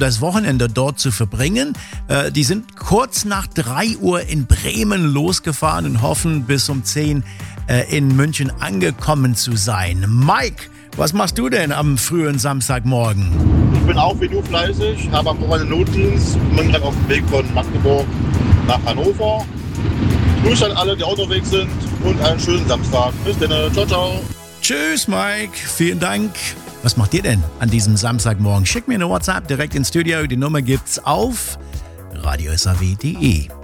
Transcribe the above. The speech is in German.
das Wochenende dort zu verbringen. Die sind kurz nach 3 Uhr in Bremen losgefahren und hoffen, bis um 10 in München angekommen zu sein. Mike, was machst du denn am frühen Samstagmorgen? Ich bin auch wie du fleißig, habe am Wochenende Notdienst, bin gerade auf dem Weg von Magdeburg nach Hannover. Grüße an alle, die unterwegs sind und einen schönen Samstag. Bis dann, ciao, ciao. Tschüss, Mike. Vielen Dank. Was macht ihr denn an diesem Samstagmorgen? Schickt mir eine WhatsApp direkt ins Studio. Die Nummer gibt's auf radiosaw.de.